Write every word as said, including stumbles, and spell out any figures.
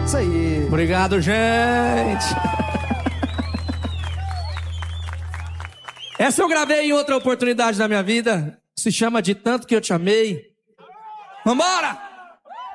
Isso aí. Obrigado, gente. Essa eu gravei em outra oportunidade da minha vida. Se chama De Tanto Que Eu Te Amei. Vambora!